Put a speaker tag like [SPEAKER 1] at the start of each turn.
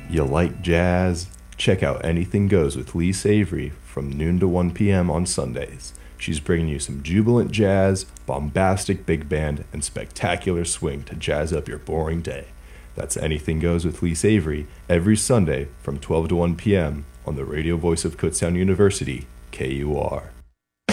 [SPEAKER 1] You like jazz? Check out Anything Goes with Lee Savory from noon to 1 p.m. on Sundays. She's bringing you some jubilant jazz, bombastic big band, and spectacular swing to jazz up your boring day. That's Anything Goes with Lee Savory every Sunday from 12 to 1 p.m. on the radio voice of Kutztown University, KUR.